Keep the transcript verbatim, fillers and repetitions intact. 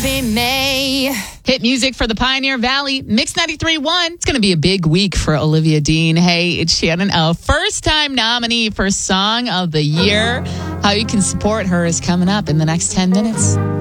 be me. Hit music for the Pioneer Valley. Mix ninety-three point one. It's going to be a big week for Olivia Dean. Hey, it's Shannon O. First time nominee for Song of the Year. How you can support her is coming up in the next ten minutes.